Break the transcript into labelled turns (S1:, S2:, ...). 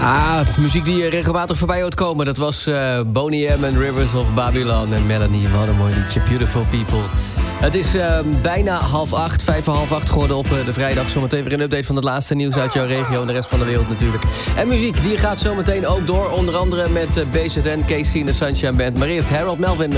S1: Muziek die je regelmatig voorbij hoort komen. Dat was Boney M en Rivers of Babylon en Melanie. Wat een mooi liedje. Beautiful People. Het is bijna 7:30, 7:30 geworden op de vrijdag. Zometeen weer een update van het laatste nieuws uit jouw regio en de rest van de wereld natuurlijk. En muziek, die gaat zometeen ook door. Onder andere met BZN, KC en de Sunshine Band. Maar eerst Harold Melvin.